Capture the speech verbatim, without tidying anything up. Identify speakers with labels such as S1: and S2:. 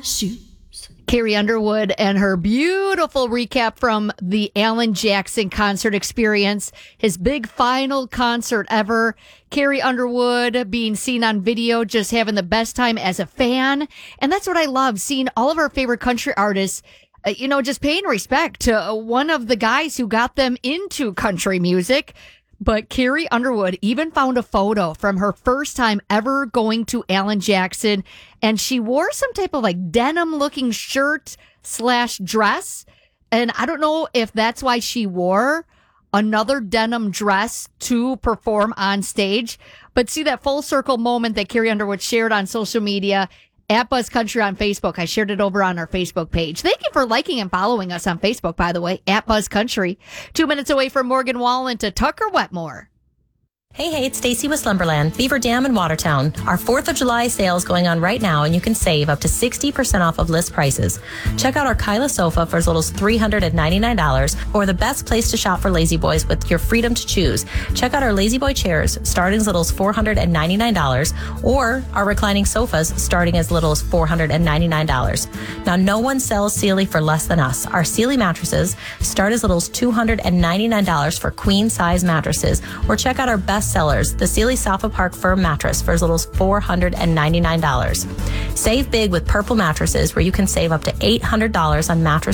S1: shoes. Carrie Underwood and her beautiful recap from the Alan Jackson concert experience, his big final concert ever. Carrie Underwood being seen on video, just having the best time as a fan. And that's what I love, seeing all of our favorite country artists, uh, you know, just paying respect to uh, one of the guys who got them into country music. But Carrie Underwood even found a photo from her first time ever going to Alan Jackson, and she wore some type of like denim looking shirt slash dress. And I don't know if that's why she wore another denim dress to perform on stage. But see that full circle moment that Carrie Underwood shared on social media at Buzz Country on Facebook. I shared it over on our Facebook page. Thank you for liking and following us on Facebook, by the way, at Buzz Country. Two minutes away from Morgan Wallen to Tucker Wetmore.
S2: Hey, hey, it's Stacy with Slumberland, Beaver Dam in Watertown. Our fourth of July sale is going on right now, and you can save up to sixty percent off of list prices. Check out our Kyla sofa for as little as three hundred ninety-nine dollars, or the best place to shop for Lazy Boys with your freedom to choose. Check out our Lazy Boy chairs starting as little as four hundred ninety-nine dollars, or our reclining sofas starting as little as four hundred ninety-nine dollars. Now, no one sells Sealy for less than us. Our Sealy mattresses start as little as two hundred ninety-nine dollars for queen size mattresses, or check out our best sellers, the Sealy Sofa Park Firm mattress for as little as four hundred ninety-nine dollars. Save big with Purple mattresses, where you can save up to eight hundred dollars on mattress